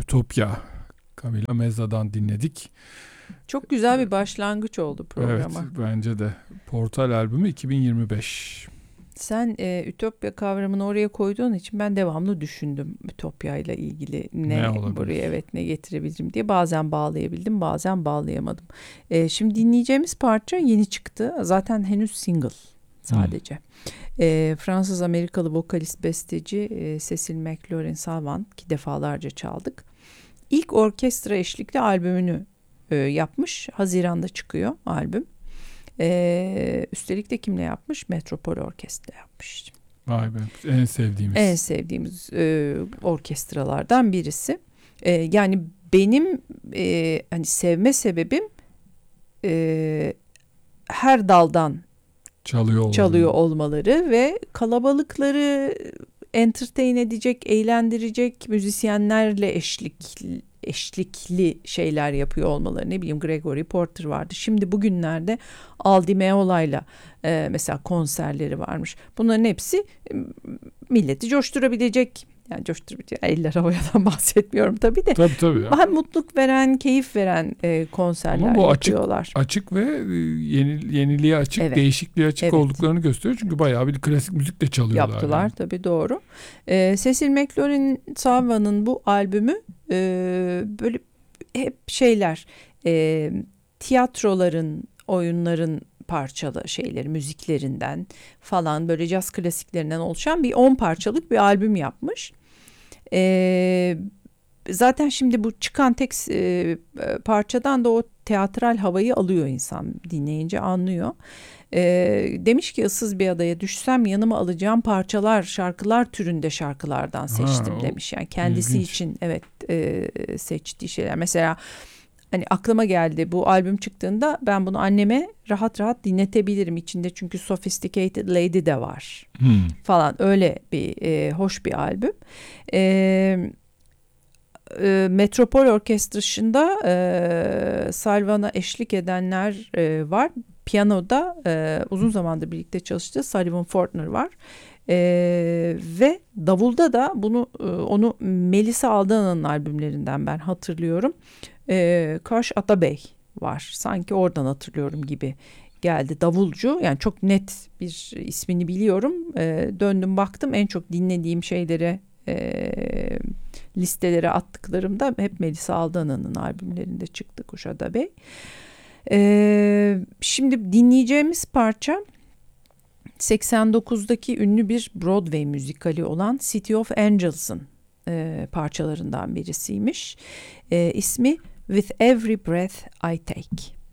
Ütopya, Camila Mezza'dan dinledik. Çok güzel bir başlangıç oldu programa. Evet, bence de. Portal albümü 2025. Sen Ütopya kavramını oraya koyduğun için ben devamlı düşündüm Ütopya ile ilgili Ne olabilir? buraya ne getirebilirim diye. Bazen bağlayabildim, bazen bağlayamadım. Şimdi dinleyeceğimiz parça yeni çıktı. Zaten henüz single sadece. Fransız Amerikalı vokalist besteci Cecil McLaurin-Salvant ki defalarca çaldık. İlk orkestra eşlikli albümünü yapmış. Haziran'da çıkıyor albüm. Üstelik de kimle yapmış? Metropol Orkestra yapmış. Vay be, en sevdiğimiz. En sevdiğimiz orkestralardan birisi. Yani benim hani sevme sebebim her daldan çalıyor olmaları ve kalabalıkları entertain edecek, eğlendirecek müzisyenlerle eşlikli şeyler yapıyor olmaları. Ne bileyim, Gregory Porter vardı. Şimdi bugünlerde Al Di Meolo'yla mesela konserleri varmış. Bunların hepsi milleti coşturabilecek, yani coşturabilecek, eller havayadan bahsetmiyorum tabii de. Tabii. Hem mutluluk veren, keyif veren konserler ama bu yapıyorlar. Açık ve yeniliğe açık, evet. değişikliğe açık olduklarını gösteriyor. Çünkü bayağı bir klasik müzik de çalıyorlar. Yaptılar yani. tabii, doğru. Cecil McLaurin-Salvant'ın bu albümü böyle hep şeyler, tiyatroların, oyunların parçalı şeyleri, müziklerinden falan, böyle caz klasiklerinden oluşan bir 10 parçalık bir albüm yapmış. Zaten şimdi bu çıkan tek parçadan da o teatral havayı alıyor, insan dinleyince anlıyor. Demiş ki ıssız bir adaya düşsem yanıma alacağım parçalar, şarkılar türünde şarkılardan seçtim demiş. Yani kendisi ilginç. için seçtiği şeyler. Mesela hani aklıma geldi, bu albüm çıktığında ben bunu anneme rahat rahat dinletebilirim. İçinde çünkü Sophisticated Lady de var falan, öyle bir hoş bir albüm. Metropol Orkestrası'nda Salvan'a eşlik edenler var. Piyanoda uzun zamandır birlikte çalıştığı Sullivan Fortner var. Ve davulda da onu Melisa Aldana'nın albümlerinden ben hatırlıyorum. Kaş Atabey var. Sanki oradan hatırlıyorum gibi geldi. Davulcu, yani çok net bir ismini biliyorum. Döndüm baktım, en çok dinlediğim şeylere, listelere attıklarımda hep Melisa Aldana'nın albümlerinde çıktı Kuş Atabey. Şimdi dinleyeceğimiz parça 89'daki ünlü bir Broadway müzikali olan City of Angels'ın parçalarından birisiymiş. İsmi With Every Breath I Take.